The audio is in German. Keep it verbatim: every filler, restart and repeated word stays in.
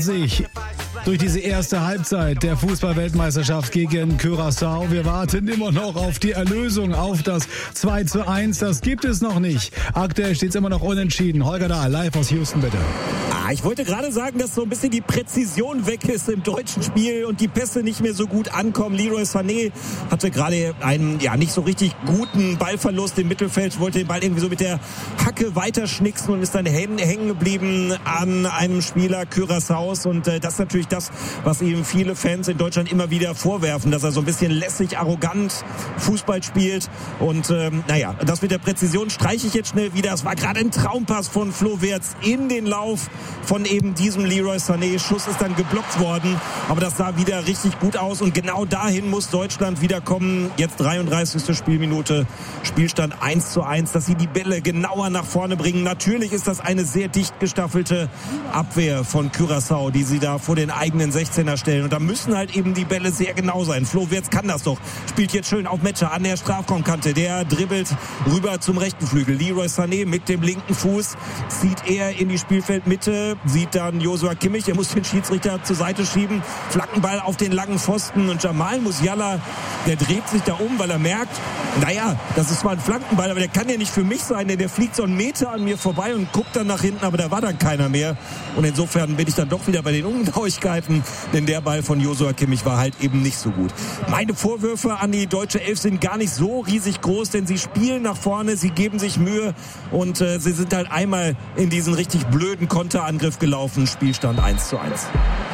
sich durch diese erste Halbzeit der Fußball-Weltmeisterschaft gegen Curaçao. Wir warten immer noch auf die Erlösung, auf das zwei zu eins. Das gibt es noch nicht. Aktuell steht es immer noch unentschieden. Holger Dahl, live aus Houston, bitte. Ah, ich wollte gerade sagen, dass so ein bisschen die Präzision weg ist im deutschen Spiel und die Pässe nicht mehr so gut ankommen. Leroy Sané hatte gerade einen ja nicht so richtig guten Ballverlust im Mittelfeld, wollte den Ball irgendwie so mit der Hacke weiterschnicksen und ist dann hängen geblieben an einem Spieler Curaçaos. Und äh, das ist natürlich das, was ihm viele Fans in Deutschland immer wieder vorwerfen, dass er so ein bisschen lässig, arrogant Fußball spielt. Und ähm, naja, das mit der Präzision streiche ich jetzt schnell wieder. Es war gerade ein Traumpass von Flo Wirtz in den Lauf von eben diesem Leroy Sané. Schuss ist dann geblockt worden, aber das sah wieder richtig gut aus und genau dahin muss Deutschland wieder kommen. Jetzt dreiunddreißigste Spielminute, Spielstand eins zu eins, dass sie die Bälle genauer nach vorne bringen. Natürlich ist das eine sehr dicht gestaffelte Abwehr von Curaçao, die sie da vor den eigenen sechzehner stellen und da müssen halt eben die Bälle sehr genau sein. Flo Wirtz kann das doch, spielt jetzt schön auf Metscher an der Strafraumkante, der dribbelt rüber zum rechten Flügel. Leroy Sané mit dem linken Fuß zieht er in die Spielfeldmitte, sieht dann Joshua Kimmich, er muss den Schiedsrichter zur Seite schieben, Flankenball auf den langen Pfosten und Jamal Musiala, der dreht sich da um, weil er merkt, naja, das ist zwar ein Flankenball, aber der kann ja nicht für mich sein, denn der fliegt so einen Meter an mir vorbei und guckt dann nach hinten, aber da war dann keiner mehr und insofern bin ich dann doch wieder bei den Ungenauigkeiten, denn der Ball von Joshua Kimmich war halt eben nicht so gut. Meine Vorwürfe an die deutsche Elf sind gar nicht so riesig groß, denn sie spielen nach vorne, sie geben sich Mühe und äh, sie sind halt einmal in diesen richtig blöden Konterangriff gelaufen. Spielstand eins zu eins.